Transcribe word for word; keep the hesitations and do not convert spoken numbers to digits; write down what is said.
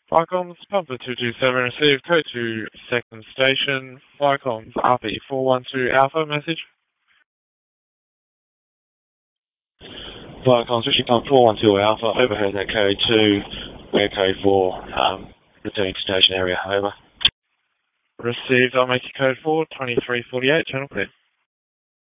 Viacom's Papa two two seven received code to second station. Viacom's R P four one two Alpha message. Viacom switching on four one two Alpha, overheard that code to Echo four, um, returning to station area, over. Received, I'll make your code four, twenty-three forty-eight, channel clear.